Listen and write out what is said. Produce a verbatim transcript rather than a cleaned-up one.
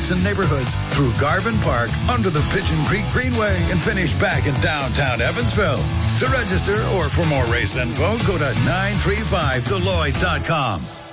parks and neighborhoods through Garvin Park, under the Pigeon Creek Greenway, and finish back in downtown Evansville. To register or for more race info, go to nine three five deloitte dot com.